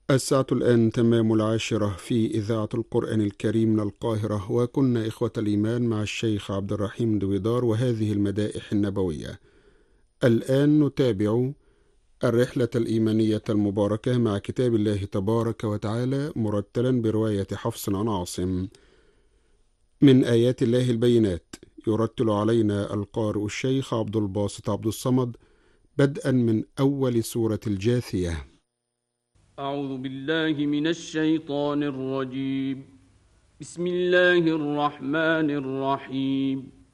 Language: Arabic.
الساعة الآن تمام 10 في إذاعة القرآن الكريم من القاهرة، وكنا إخوة الإيمان مع الشيخ عبد الرحيم دويدار وهذه المدائح النبوية. الآن نتابع الرحلة الإيمانية المباركة مع كتاب الله تبارك وتعالى مرتلا برواية حفص عن عاصم. من آيات الله البينات يرتل علينا القارئ الشيخ عبد الباسط عبد الصمد، بدءا من أول سورة الجاثية. أعوذ بالله من الشيطان الرجيم. بسم الله الرحمن الرحيم.